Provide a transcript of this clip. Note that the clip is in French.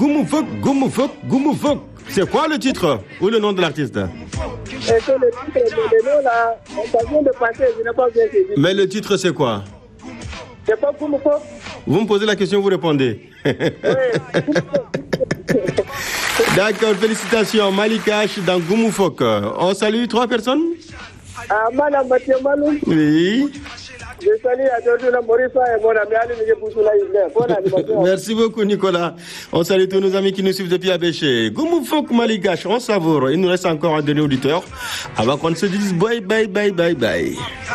Goumoufok. C'est quoi le titre ou le nom de l'artiste? Et que le titre, le nom là, on vient de passer, je n'ai pas bien saisi. Mais le titre c'est quoi? C'est pas Goumoufok. Vous me posez la question, vous répondez. Oui. D'accord, félicitations. Malikash dans Goumoufok. On salue 3 personnes? Madame Mathieu Malou. Oui. Je salue à Dodona Morissa et mon ami Ali Nigepousoula Isler. Bonne animation. Merci beaucoup, Nicolas. On salue tous nos amis qui nous suivent depuis Abéché. Goumoufok Malikash, on savoure. Il nous reste encore un dernier auditeur avant qu'on ne se dise bye.